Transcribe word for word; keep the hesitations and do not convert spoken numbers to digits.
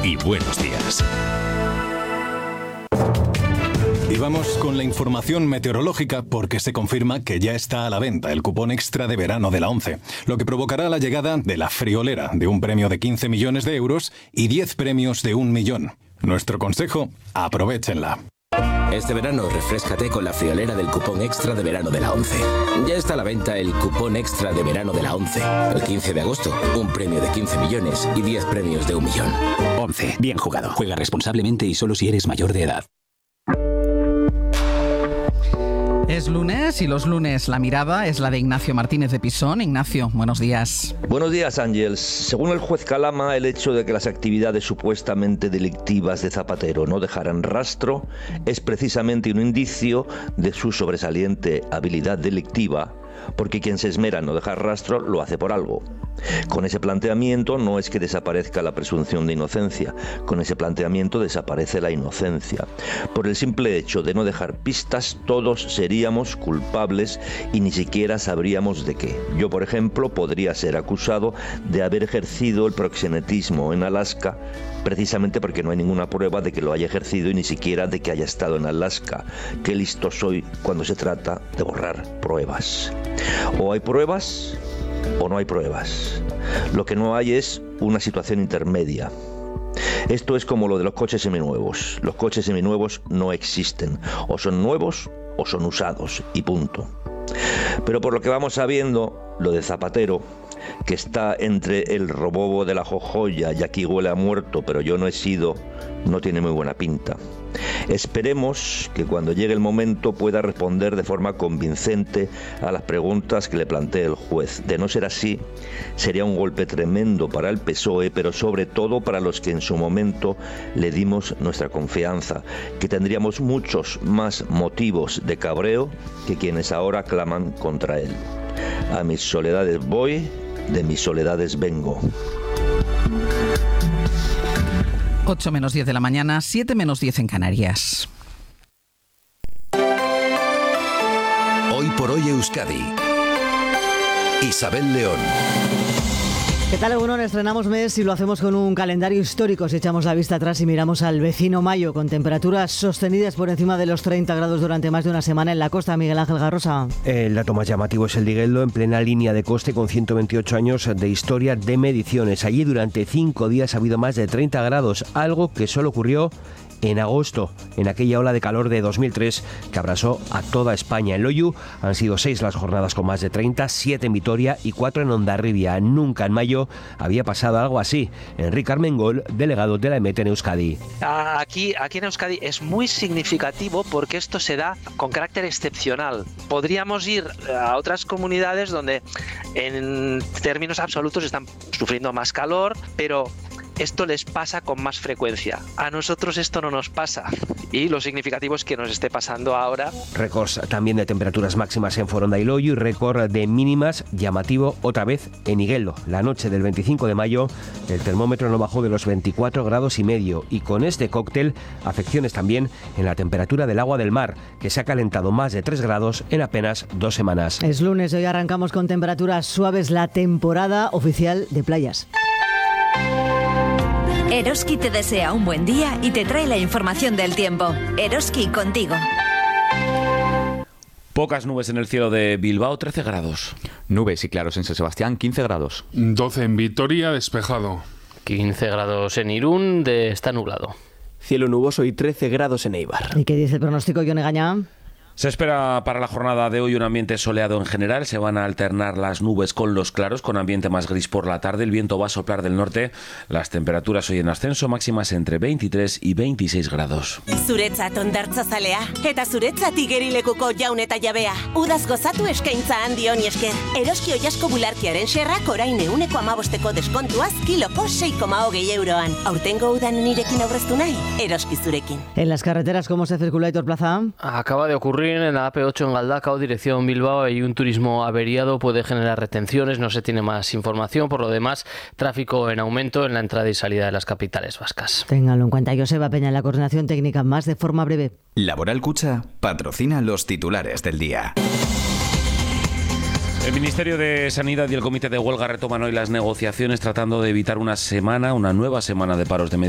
y buenos días. Y vamos con la información meteorológica porque se confirma que ya está a la venta el cupón extra de verano de la ONCE, lo que provocará la llegada de la friolera de un premio de quince millones de euros y diez premios de un millón. Nuestro consejo, aprovéchenla. Este verano refréscate con la friolera del cupón extra de verano de la ONCE. Ya está a la venta el cupón extra de verano de la ONCE. El quince de agosto, un premio de quince millones y diez premios de un millón. ONCE, bien jugado. Juega responsablemente y solo si eres mayor de edad. Es lunes y los lunes la mirada es la de Ignacio Martínez de Pisón. Ignacio, buenos días. Buenos días, Ángels. Según el juez Calama, el hecho de que las actividades supuestamente delictivas de Zapatero no dejaran rastro es precisamente un indicio de su sobresaliente habilidad delictiva, porque quien se esmera en no dejar rastro lo hace por algo. Con ese planteamiento no es que desaparezca la presunción de inocencia, con ese planteamiento desaparece la inocencia. Por el simple hecho de no dejar pistas, todos seríamos culpables y ni siquiera sabríamos de qué. Yo, por ejemplo, podría ser acusado de haber ejercido el proxenetismo en Alaska, precisamente porque no hay ninguna prueba de que lo haya ejercido y ni siquiera de que haya estado en Alaska. Qué listo soy cuando se trata de borrar pruebas. O hay pruebas o no hay pruebas. Lo que no hay es una situación intermedia. Esto es como lo de los coches seminuevos. Los coches seminuevos no existen. O son nuevos o son usados y punto. Pero por lo que vamos sabiendo, lo de Zapatero, que está entre el robobo de la jojoya y aquí huele a muerto, pero yo no he sido, no tiene muy buena pinta. Esperemos que cuando llegue el momento pueda responder de forma convincente a las preguntas que le plantee el juez. De no ser así, sería un golpe tremendo para el P S O E, pero sobre todo para los que en su momento le dimos nuestra confianza, que tendríamos muchos más motivos de cabreo que quienes ahora claman contra él. A mis soledades voy, de mis soledades vengo. ocho menos diez de la mañana, siete menos diez en Canarias. Hoy por hoy Euskadi. Isabel León. ¿Qué tal, Egunon? Estrenamos mes y lo hacemos con un calendario histórico. Si echamos la vista atrás y miramos al vecino mayo, con temperaturas sostenidas por encima de los treinta grados durante más de una semana en la costa. Miguel Ángel Garrosa. El dato más llamativo es el de Gueldo, en plena línea de coste, con ciento veintiocho años de historia de mediciones. Allí durante cinco días ha habido más de treinta grados, algo que solo ocurrió en agosto, en aquella ola de calor de dos mil tres que abrasó a toda España. En Loiu han sido seis las jornadas con más de treinta, siete en Vitoria y cuatro en Hondarribia. Nunca en mayo había pasado algo así. Enrique Armengol, delegado de la E M E T en Euskadi. Aquí, aquí en Euskadi es muy significativo porque esto se da con carácter excepcional. Podríamos ir a otras comunidades donde en términos absolutos están sufriendo más calor, pero esto les pasa con más frecuencia. A nosotros esto no nos pasa y lo significativo es que nos esté pasando ahora. Récords también de temperaturas máximas en Foronda y Loiu y récord de mínimas llamativo otra vez en Igueldo. La noche del veinticinco de mayo el termómetro no bajó de los veinticuatro grados y medio y con este cóctel afecciones también en la temperatura del agua del mar, que se ha calentado más de tres grados en apenas dos semanas. Es lunes, hoy arrancamos con temperaturas suaves, la temporada oficial de playas. Eroski te desea un buen día y te trae la información del tiempo. Eroski, contigo. Pocas nubes en el cielo de Bilbao, trece grados. Nubes y claros en San Sebastián, quince grados. doce en Vitoria, despejado. quince grados en Irún, de está nublado. Cielo nuboso y trece grados en Eibar. ¿Y qué dice el pronóstico, Yone Gañá? Se espera para la jornada de hoy un ambiente soleado en general. Se van a alternar las nubes con los claros, con ambiente más gris por la tarde. El viento va a soplar del norte. Las temperaturas hoy en ascenso, máximas entre veintitrés y veintiséis grados. Zuretzat ondartza zalea, eta zuretzat igerilekuko jaun eta jabea. Udaz gozatu eskaintza handi honi esker. Eroski oilasko bularkiaren xerrak orain euneko amabosteko deskontuaz kiloko sei koma hogei euroan. Aurtengo udan nirekin aurreztu nahi, Eroski zurekin. En las carreteras, ¿cómo se circula, Aitor Plaza? Acaba de ocurrir en la A P ocho en Galdacao, dirección Bilbao, hay un turismo averiado, puede generar retenciones, no se tiene más información. Por lo demás, tráfico en aumento en la entrada y salida de las capitales vascas. Ténganlo en cuenta. Joseba Peña en la coordinación técnica, más de forma breve. Laboral Cucha patrocina los titulares del día. El Ministerio de Sanidad y el Comité de Huelga retoman hoy las negociaciones tratando de evitar una semana, una nueva semana de paros de